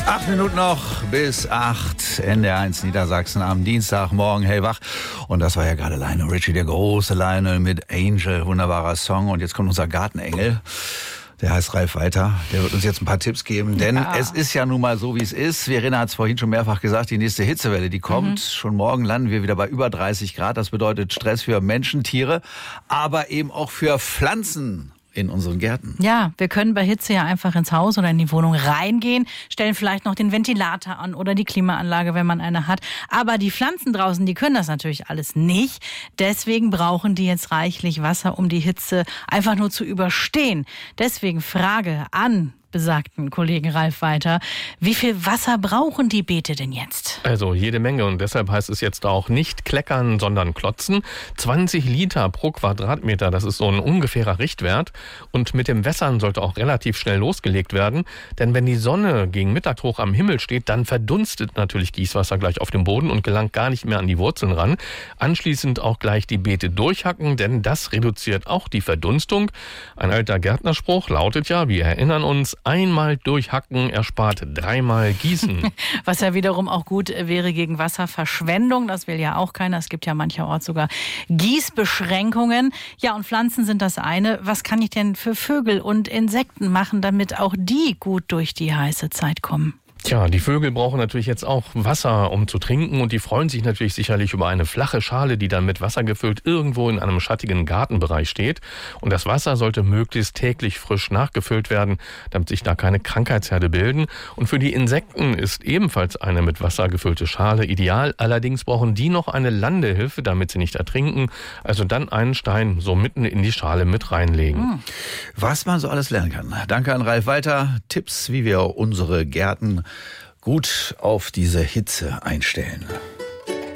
8 Minuten noch bis 8. NDR1 Niedersachsen am Dienstagmorgen hellwach. Und das war ja gerade Lionel Richie, der große Lionel mit Angel. Wunderbarer Song. Und jetzt kommt unser Gartenengel. Der heißt Ralf Walter. Der wird uns jetzt ein paar Tipps geben. Denn es ist ja nun mal so, wie es ist. Verena hat es vorhin schon mehrfach gesagt, die nächste Hitzewelle, die kommt. Schon morgen landen wir wieder bei über 30 Grad. Das bedeutet Stress für Menschen, Tiere, aber eben auch für Pflanzen in unseren Gärten. Ja, wir können bei Hitze ja einfach ins Haus oder in die Wohnung reingehen, stellen vielleicht noch den Ventilator an oder die Klimaanlage, wenn man eine hat. Aber die Pflanzen draußen, die können das natürlich alles nicht. Deswegen brauchen die jetzt reichlich Wasser, um die Hitze einfach nur zu überstehen. Deswegen Frage an besagten Kollegen Ralf Walter. Wie viel Wasser brauchen die Beete denn jetzt? Also jede Menge, und deshalb heißt es jetzt auch nicht kleckern, sondern klotzen. 20 Liter pro Quadratmeter, das ist so ein ungefährer Richtwert. Und mit dem Wässern sollte auch relativ schnell losgelegt werden. Denn wenn die Sonne gegen Mittag hoch am Himmel steht, dann verdunstet natürlich Gießwasser gleich auf dem Boden und gelangt gar nicht mehr an die Wurzeln ran. Anschließend auch gleich die Beete durchhacken, denn das reduziert auch die Verdunstung. Ein alter Gärtnerspruch lautet ja, wir erinnern uns, einmal durchhacken erspart dreimal gießen. Was ja wiederum auch gut wäre gegen Wasserverschwendung. Das will ja auch keiner. Es gibt ja mancherorts sogar Gießbeschränkungen. Ja, und Pflanzen sind das eine. Was kann ich denn für Vögel und Insekten machen, damit auch die gut durch die heiße Zeit kommen? Tja, die Vögel brauchen natürlich jetzt auch Wasser, um zu trinken, und die freuen sich natürlich sicherlich über eine flache Schale, die dann mit Wasser gefüllt irgendwo in einem schattigen Gartenbereich steht. Und das Wasser sollte möglichst täglich frisch nachgefüllt werden, damit sich da keine Krankheitsherde bilden. Und für die Insekten ist ebenfalls eine mit Wasser gefüllte Schale ideal. Allerdings brauchen die noch eine Landehilfe, damit sie nicht ertrinken. Also dann einen Stein so mitten in die Schale mit reinlegen. Was man so alles lernen kann. Danke an Ralf Walter. Tipps, wie wir unsere Gärten gut auf diese Hitze einstellen.